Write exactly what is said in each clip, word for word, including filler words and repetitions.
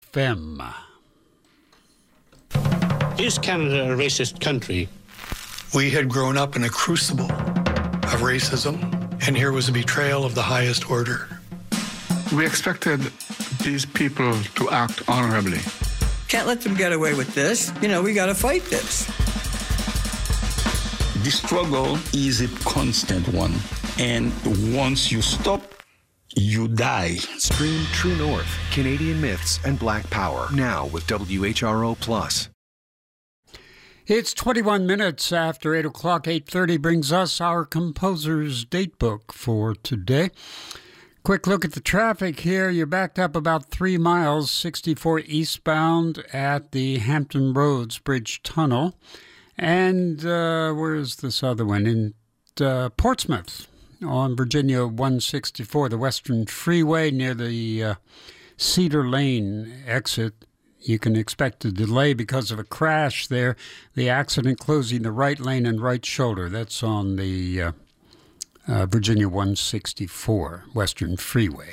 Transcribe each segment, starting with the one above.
F M. Is Canada a racist country? We had grown up in a crucible of racism, and here was a betrayal of the highest order. We expected these people to act honorably. Can't let them get away with this. You know, we got to fight this. The struggle is a constant one, and once you stop, you die. Stream True North, Canadian Myths, and Black Power, now with W H R O Plus. It's twenty-one minutes after eight o'clock. eight thirty brings us our composer's datebook for today. Quick look at the traffic here. You're backed up about three miles, sixty-four eastbound at the Hampton Roads Bridge Tunnel. And uh, where's this other one? In uh, Portsmouth on Virginia one sixty-four, the Western Freeway near the uh, Cedar Lane exit. You can expect a delay because of a crash there. The accident closing the right lane and right shoulder. That's on the uh, uh, Virginia one sixty-four Western Freeway.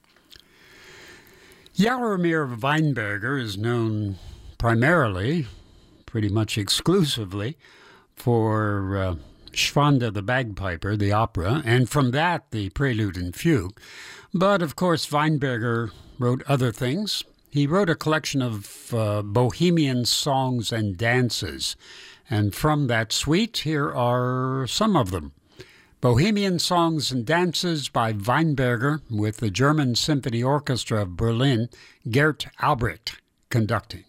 Jaromir Weinberger is known primarily, pretty much exclusively, for uh, Schwanda the Bagpiper, the opera, and from that, the Prelude and Fugue. But, of course, Weinberger wrote other things. He wrote a collection of uh, Bohemian songs and dances, and from that suite, here are some of them. Bohemian Songs and Dances by Weinberger with the German Symphony Orchestra of Berlin, Gert Albrecht conducting.